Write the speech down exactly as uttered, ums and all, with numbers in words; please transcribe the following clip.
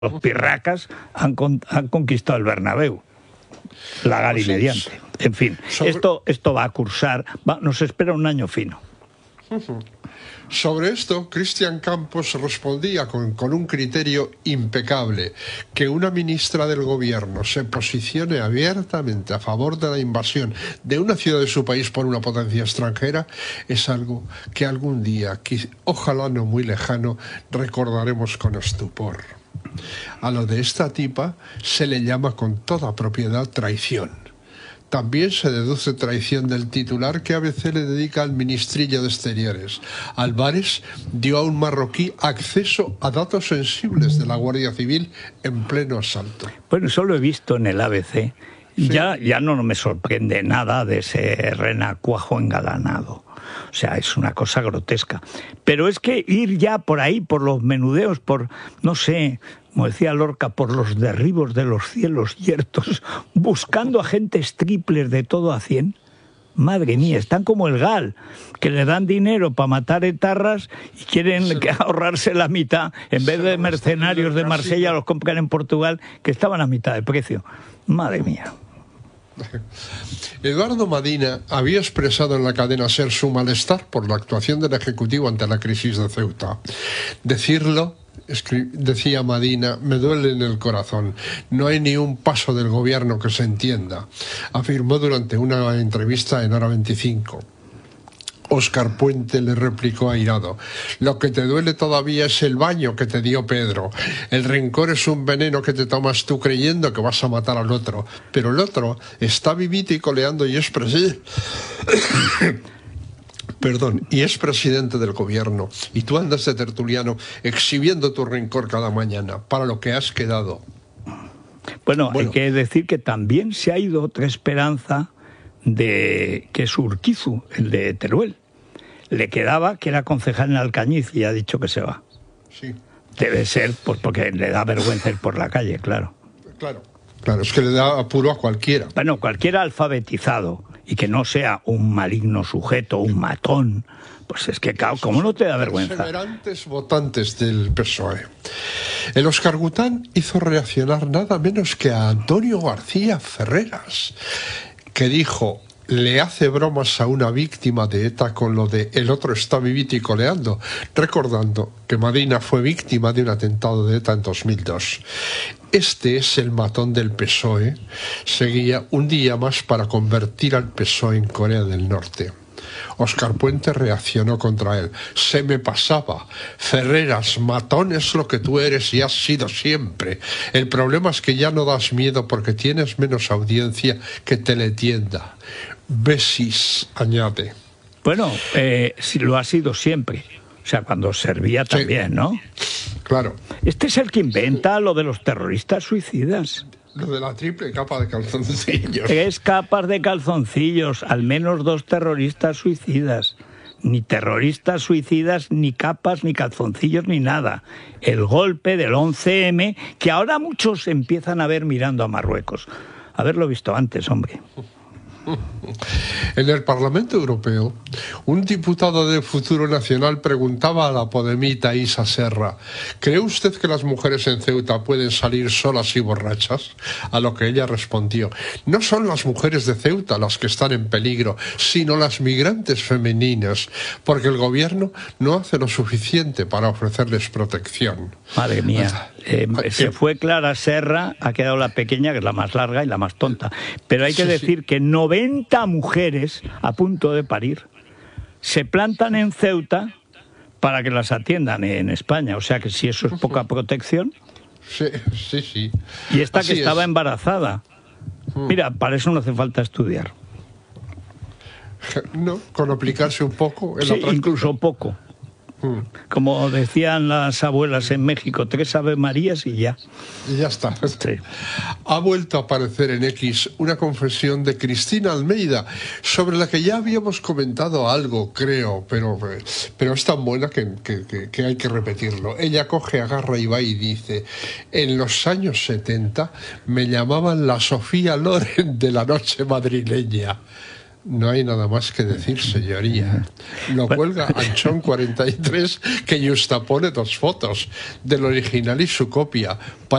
los pirracas han, con, han conquistado el Bernabéu, la Gari mediante. En fin, sobre... esto, esto va a cursar, va, nos espera un año fino. Uh-huh. Sobre esto, Cristian Campos respondía con, con un criterio impecable: que una ministra del gobierno se posicione abiertamente a favor de la invasión de una ciudad de su país por una potencia extranjera es algo que algún día, ojalá no muy lejano, recordaremos con estupor. A lo de esta tipa se le llama con toda propiedad traición. También se deduce traición del titular que A B C le dedica al ministrillo de Exteriores. Álvarez dio a un marroquí acceso a datos sensibles de la Guardia Civil en pleno asalto. Bueno, eso lo he visto en el A B C. Sí. Ya, ya no me sorprende nada de ese renacuajo engalanado. O sea, es una cosa grotesca. Pero es que ir ya por ahí, por los menudeos, por, no sé, como decía Lorca, por los derribos de los cielos yertos, buscando agentes triples de todo a cien. Madre mía, están como el Gal, que le dan dinero para matar etarras y quieren se ahorrarse la mitad. En vez de mercenarios de Marsella, los compran en Portugal, que estaban a mitad de precio. Madre mía. Eduardo Madina había expresado en la cadena SER su malestar por la actuación del Ejecutivo ante la crisis de Ceuta. Decirlo, decía Madina, me duele en el corazón. No hay ni un paso del gobierno que se entienda, afirmó durante una entrevista en Hora veinticinco. Óscar Puente le replicó airado: lo que te duele todavía es el baño que te dio Pedro. El rencor es un veneno que te tomas tú creyendo que vas a matar al otro, pero el otro está vivito y coleando y es presidente. Perdón, y es presidente del gobierno, y tú andas de tertuliano exhibiendo tu rencor cada mañana, para lo que has quedado. Bueno, bueno, hay que decir que también se ha ido otra esperanza de que es Urquizu, el de Teruel. Le quedaba que era concejal en Alcañiz y ha dicho que se va. Sí. Debe ser pues porque le da vergüenza ir por la calle, claro. Claro, claro, es que le da apuro a cualquiera. Bueno, cualquiera alfabetizado y que no sea un maligno sujeto, un matón, pues es que, ¿cómo no te da vergüenza? Perseverantes votantes del P S O E. El Óscar Gután hizo reaccionar nada menos que a Antonio García Ferreras, que dijo: le hace bromas a una víctima de ETA con lo de el otro está vivito y coleando, recordando que Madina fue víctima de un atentado de ETA en dos mil dos. Este es el matón del P S O E. Seguía un día más para convertir al P S O E en Corea del Norte. Óscar Puente reaccionó contra él: se me pasaba. Ferreras, matón es lo que tú eres y has sido siempre. El problema es que ya no das miedo porque tienes menos audiencia que Teletienda. Besis, añade. Bueno, eh, si lo ha sido siempre. O sea, cuando servía también, sí, ¿no? Claro. Este es el que inventa lo de los terroristas suicidas. Lo de la triple capa de calzoncillos. Tres capas de calzoncillos, al menos dos terroristas suicidas. Ni terroristas suicidas, ni capas, ni calzoncillos, ni nada. El golpe del once eme, que ahora muchos empiezan a ver mirando a Marruecos. Haberlo visto antes, hombre. En el Parlamento Europeo, un diputado de Futuro Nacional preguntaba a la podemita Isa Serra: ¿cree usted que las mujeres en Ceuta pueden salir solas y borrachas? A lo que ella respondió: no son las mujeres de Ceuta las que están en peligro, sino las migrantes femeninas, porque el gobierno no hace lo suficiente para ofrecerles protección. Madre mía, eh, se fue Clara Serra, ha quedado la pequeña, que es la más larga y la más tonta. Pero hay que sí, decir sí. que noventa mujeres a punto de parir se plantan en Ceuta para que las atiendan en España. O sea que si eso es poca protección. Sí, sí, sí. Y esta Así que estaba es. embarazada. Mira, para eso no hace falta estudiar. No, con aplicarse un poco en sí, la práctica. Incluso poco. Como decían las abuelas en México, tres Ave Marías y ya. Y ya está. Sí. Ha vuelto a aparecer en X una confesión de Cristina Almeida, sobre la que ya habíamos comentado algo, creo, pero, pero es tan buena que, que, que hay que repetirlo. Ella coge, agarra y va y dice: en los años setenta me llamaban la Sofía Loren de la noche madrileña. No hay nada más que decir, señoría. Lo cuelga Anchón cuarenta y tres, que justapone dos fotos del original y su copia.